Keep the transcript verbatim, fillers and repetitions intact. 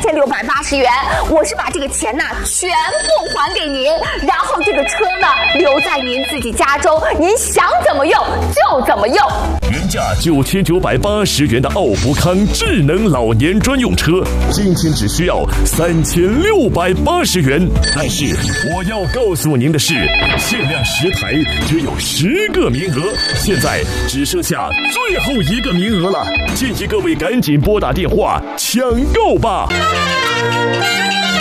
千六百八十元，我是把这个钱呢全部还给您，然后这个车呢留在您自己家中，您想怎么用就怎么用。 原价九千九百八十元的奥福康智能老年专用车，今天只需要三千六百八十元。但是我要告诉您的是，限量十台，只有十个名额，现在只剩下最后一个名额了，建议各位赶紧拨打电话抢购吧。